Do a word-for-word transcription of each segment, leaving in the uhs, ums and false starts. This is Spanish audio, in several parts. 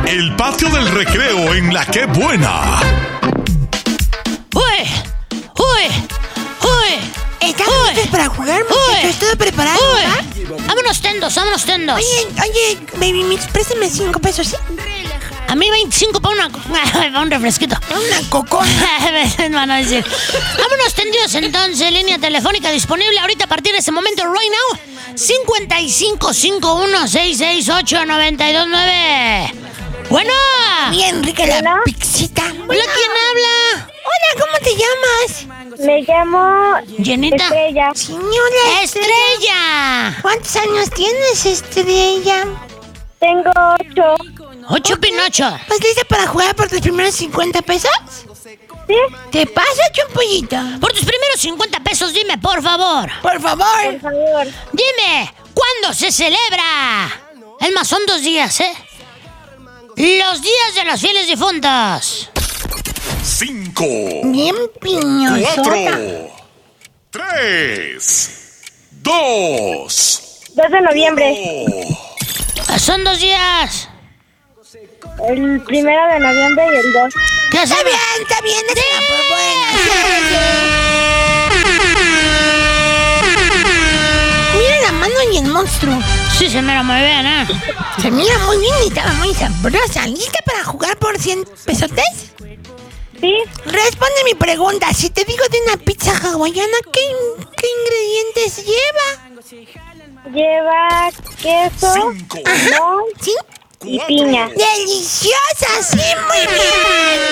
El patio del recreo en La Que Buena. ¡Uy! ¡Uy! ¡Uy! ¿Estamos Uy. listos para jugar, muchachos? ¿Todo preparado? ¡Uy! ¿Va? ¡Vámonos tendos, vámonos tendos! Oye, oye, baby mix, préstame cinco pesos, ¿sí? A mí veinticinco para una... para un refresquito. Una cocona. Me van a decir. Vámonos tendidos entonces, línea telefónica disponible ahorita a partir de ese momento, right now. cincuenta y cinco cincuenta y uno sesenta y seis ocho noventa y dos nueve. Bueno. Bien rica la ¿Hola? pixita. Hola, ¿quién habla? Hola, ¿cómo te llamas? Me llamo Llenita. Estrella. Señora Estrella. ¿Cuántos años tienes, Estrella? Tengo ocho. Ocho Pinocho. ¿Estás lista para jugar por tus primeros cincuenta pesos? ¿Sí? ¿Te pasa, Chumpollito? Por tus primeros cincuenta pesos, dime, por favor. Por favor. Por favor. Dime, ¿cuándo se celebra? Es más, son dos días, ¿eh? Los días de los fieles difuntos. Cinco. Bien piñosota. Cuatro. Tres. Dos. dos de noviembre. uno. Son dos días. El primero de noviembre y el dos. ¿Qué Está hacemos? bien, está bien, es una por buena. Mira la mano y el monstruo. Sí, se mira muy bien, ¿eh? Se mira muy bien y estaba muy sabrosa. ¿Lista para jugar por cien pesotes? ¿Sí? Responde mi pregunta. Si te digo de una pizza hawaiana, ¿qué, qué ingredientes lleva? Lleva queso, Cinco. limón ¿Sí? y piña. ¡Deliciosa! ¡Sí, muy bien!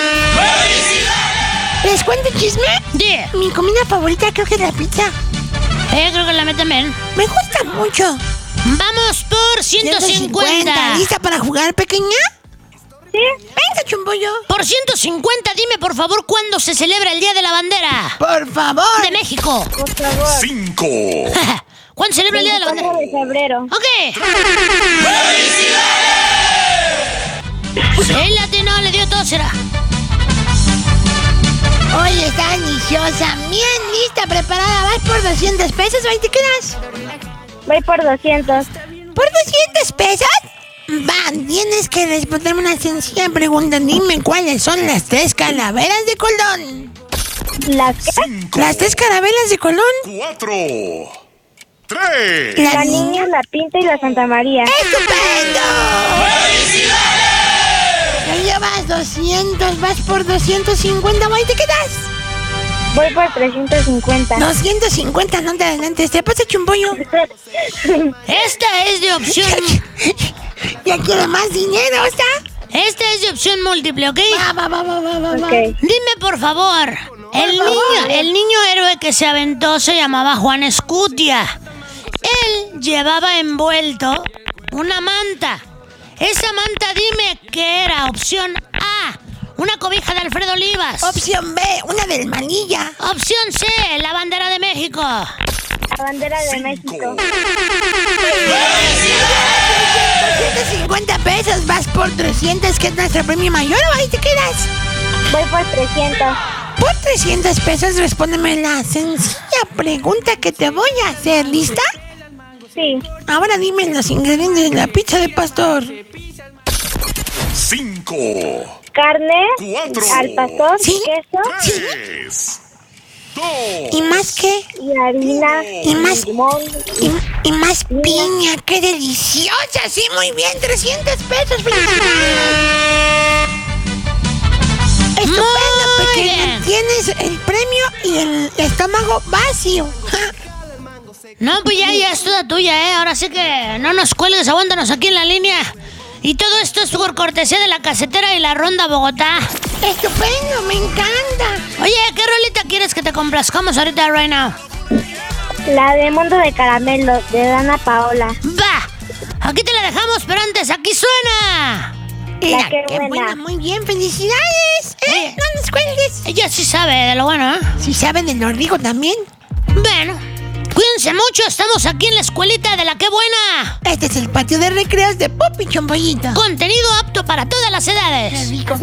¿Les cuento un chisme? Di. Mi comida favorita creo que es la pizza. Eh, creo que la meten bien. Me gusta mucho. Vamos por ciento cincuenta. ¿Lista para jugar, pequeña? ¿Sí? Venga, Chumpollo. Por ciento cincuenta, dime por favor cuándo se celebra el Día de la Bandera Por favor. de México. Por favor. Cinco. ¿Cuándo se celebra el Día de la veinticuatro Bandera? de febrero. Ok. El latino le dio todo, será. Oye, está deliciosa. Bien lista, preparada. ¿Vas por doscientos pesos o ahí te quedas? Voy por doscientos. ¿Por doscientos pesos? Va, tienes que responderme una sencilla pregunta. Dime cuáles son las tres calaveras de Colón. ¿Las qué? Cinco. Las tres carabelas de Colón. Cuatro. Tres. La, La niña. niña, la pinta y la Santa María. ¡Estupendo! Ya llevas doscientos, vas por doscientos cincuenta, ¿o ahí te quedas? Voy por trescientos cincuenta. doscientos cincuenta, no te adelantes, te pasa Chumpollo. Esta es de opción. Ya quiero más dinero, ¿está? Esta es de opción múltiple, ¿ok? Va, va, va, va, va, va, va. Ok. Dime por favor. El niño, el niño héroe que se aventó se llamaba Juan Escutia. Él llevaba envuelto una manta. Esa manta, dime que era opción A, una cobija de Alfredo Olivas. Opción B, una del Manilla. Opción C, la bandera de México. La bandera de Cinco. México. doscientos cincuenta pesos, vas por trescientos, que es nuestro premio mayor, ¿o ahí te quedas? Voy por trescientos. Por trescientos pesos, respóndeme la sencilla pregunta que te voy a hacer. ¿Lista? Sí. Ahora dime los ingredientes de la pizza de pastor. Cinco. Carne, Cuatro. al pastor, Sí. queso Tres. Dos. ¿Y más qué? y harina. Y más, Limón. y, y más piña. ¡Qué deliciosa! Sí, muy bien, trescientos pesos. ¡Felicidades! Estupendo, Muy pequeña. bien. Tienes el premio y el estómago vacío. No, pues ya, ya es toda tuya, ¿eh? Ahora sí que no nos cuelgues, aguántanos aquí en la línea. Y todo esto es por cortesía de la casetera y la Ronda Bogotá. Estupendo, me encanta. Oye, ¿qué rolita quieres que te complazcamos ahorita, right now? La de Mundo de Caramelo, de Dana Paola. ¡Va! Aquí te la dejamos, pero antes, aquí suena. Mira, qué qué buena. buena. Muy bien, felicidades. ¿Eh? No nos cuelgues. Ella sí sabe de lo bueno, ¿eh? Si saben de lo rico también. Bueno, cuídense mucho, estamos aquí en la escuelita de La Que Buena. Este es el patio de recreos de Pop y Chompollito. Contenido apto para todas las edades. Qué rico.